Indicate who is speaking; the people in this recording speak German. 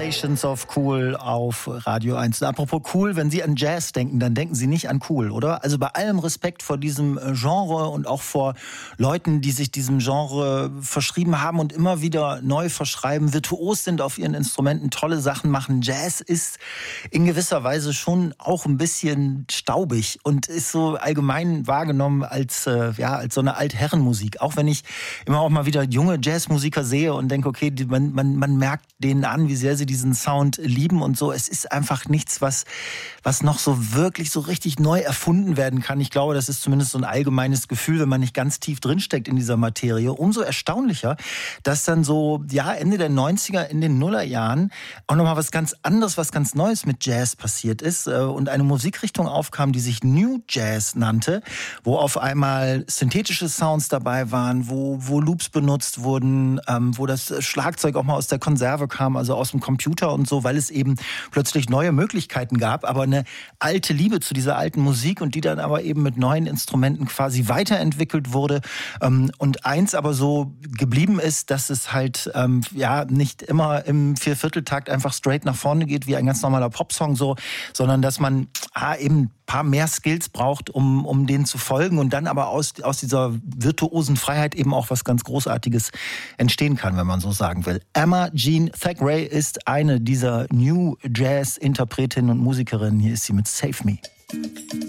Speaker 1: Celebrations of Cool auf Radio 1. Und apropos cool, wenn Sie an Jazz denken, dann denken Sie nicht an cool, oder? Also bei allem Respekt vor diesem Genre und auch vor Leuten, die sich diesem Genre verschrieben haben und immer wieder neu verschreiben, virtuos sind auf ihren Instrumenten, tolle Sachen machen. Jazz ist in gewisser Weise schon auch ein bisschen staubig und ist so allgemein wahrgenommen als so eine Altherrenmusik. Auch wenn ich immer auch mal wieder junge Jazzmusiker sehe und denke, okay, man merkt denen an, wie sehr sie diesen Sound lieben und so. Es ist einfach nichts, was noch so wirklich so richtig neu erfunden werden kann. Ich glaube, das ist zumindest so ein allgemeines Gefühl, wenn man nicht ganz tief drinsteckt in dieser Materie. Umso erstaunlicher, dass dann so, Ende der 90er, in den Nullerjahren auch nochmal was ganz anderes, was ganz Neues mit Jazz passiert ist und eine Musikrichtung aufkam, die sich New Jazz nannte, wo auf einmal synthetische Sounds dabei waren, wo Loops benutzt wurden, wo das Schlagzeug auch mal aus der Konserve kam, also aus dem Computer und so, weil es eben plötzlich neue Möglichkeiten gab, aber eine alte Liebe zu dieser alten Musik und die dann aber eben mit neuen Instrumenten quasi weiterentwickelt wurde. Und eins aber so geblieben ist, dass es halt nicht immer im Viervierteltakt einfach straight nach vorne geht, wie ein ganz normaler Popsong so, sondern dass man eben ein paar mehr Skills braucht, um denen zu folgen und dann aber aus dieser virtuosen Freiheit eben auch was ganz Großartiges entstehen kann, wenn man so sagen will. Emma Jean Thackeray ist eine dieser New Jazz Interpretinnen und Musikerinnen. Hier ist sie mit Save Me.